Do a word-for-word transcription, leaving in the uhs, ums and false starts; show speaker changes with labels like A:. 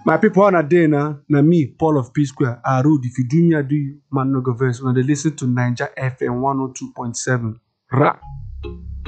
A: My people on a day now, na me, Paul of P Square. I rude. If you do me, I do you. Man, no go verse. When they listen to Niger F M one oh two point seven. Ra.